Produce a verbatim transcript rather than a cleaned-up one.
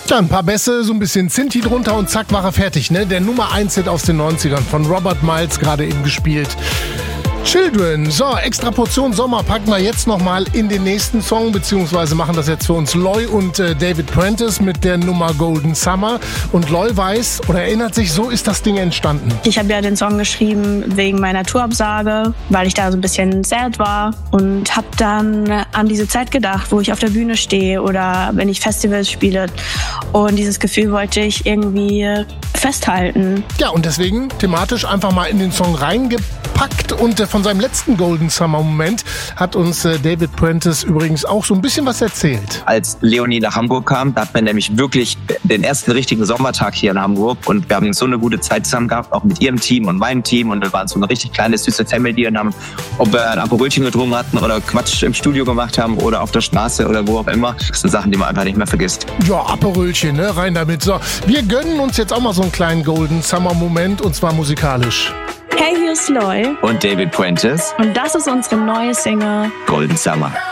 Ja, ein paar Bässe, so ein bisschen Synthi drunter und zack, war er fertig, ne? Der Nummer eins Hit aus den neunzigern von Robert Miles, gerade eben gespielt. Children. So, extra Portion Sommer packen wir jetzt nochmal in den nächsten Song, beziehungsweise machen das jetzt für uns Loy und äh, David Prentice mit der Nummer Golden Summer. Und Loy weiß oder erinnert sich, so ist das Ding entstanden. Ich habe ja den Song geschrieben wegen meiner Tourabsage, weil ich da so ein bisschen sad war und habe dann an diese Zeit gedacht, wo ich auf der Bühne stehe oder wenn ich Festivals spiele. Und dieses Gefühl wollte ich irgendwie festhalten. Ja, und deswegen thematisch einfach mal in den Song reingepackt und äh, von seinem letzten Golden Summer Moment hat uns äh, David Prentice übrigens auch so ein bisschen was erzählt. Als Leonie nach Hamburg kam, da hat man nämlich wirklich den ersten richtigen Sommertag hier in Hamburg und wir haben so eine gute Zeit zusammen gehabt, auch mit ihrem Team und meinem Team und wir waren so eine richtig kleine, süße Family und haben, ob wir ein Aperolchen getrunken hatten oder Quatsch im Studio gemacht haben oder auf der Straße oder wo auch immer. Das sind Sachen, die man einfach nicht mehr vergisst. Ja, Aperolchen, ne? Rein damit. So, wir gönnen uns jetzt auch mal so einen kleinen Golden Summer Moment und zwar musikalisch. Hey, hier ist Loy und David Prentice und das ist unsere neue Single Golden Summer.